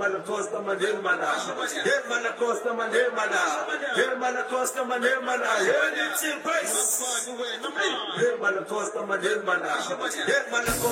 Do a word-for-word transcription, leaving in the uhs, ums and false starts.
Malacosta man, Hermana. Hermana Costa man, Hermana. Hermana Costa man, Hermana. Hermana Costa man, Hermana. Hermana Costa.